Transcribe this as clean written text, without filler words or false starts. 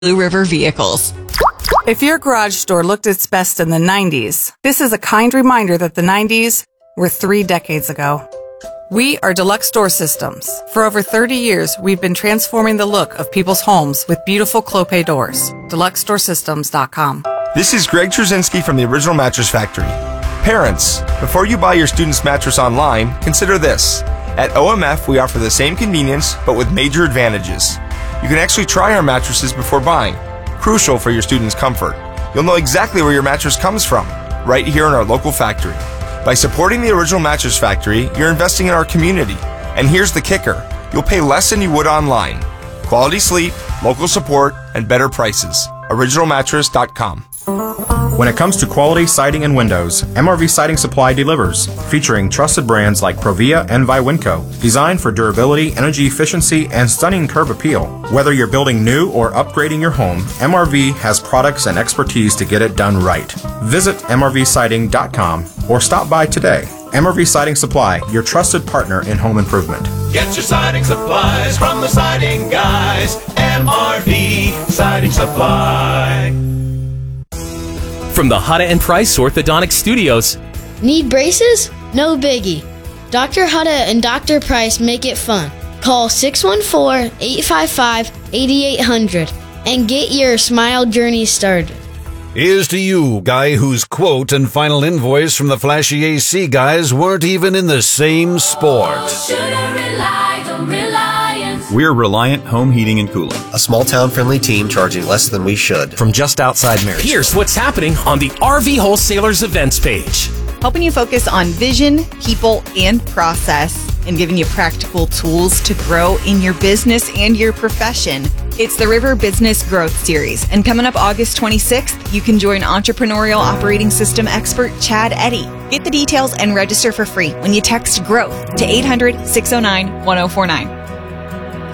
Blue River Vehicles. If your garage door looked its best in the 90s, this is a kind reminder that the 90s were 3 decades ago. We are Deluxe Door Systems. For over 30 years, we've been transforming the look of people's homes with beautiful Clopay doors. DeluxeDoorSystems.com. This is Greg Trzynski from the Original Mattress Factory. Parents, before you buy your student's mattress online, consider this. At OMF, we offer the same convenience, but with major advantages. You can actually try our mattresses before buying, crucial for your student's comfort. You'll know exactly where your mattress comes from, right here in our local factory. By supporting the Original Mattress Factory, you're investing in our community. And here's the kicker. You'll pay less than you would online. Quality sleep, local support, and better prices. OriginalMattress.com. When it comes to quality siding and windows, MRV Siding Supply delivers, featuring trusted brands like Provia and Viwinco, designed for durability, energy efficiency, and stunning curb appeal. Whether you're building new or upgrading your home, MRV has products and expertise to get it done right. Visit MRVsiding.com or stop by today. MRV Siding Supply, your trusted partner in home improvement. Get your siding supplies from the siding guys. MRV Siding Supply. From the Hutta and Price Orthodontic Studios. Need braces? No biggie. Dr. Hutta and Dr. Price make it fun. Call 614-855-8800 and get your smile journey started. Here's to you, guy whose quote and final invoice from the flashy AC guys weren't even in the same sport. We're Reliant Home Heating and Cooling, a small town friendly team charging less than we should. From just outside Marysville. Here's what's happening on the RV Wholesalers events page. Helping you focus on vision, people, and process, and giving you practical tools to grow in your business and your profession. It's the River Business Growth Series, and coming up August 26th, you can join entrepreneurial operating system expert Chad Eddy. Get the details and register for free when you text GROWTH to 800-609-1049.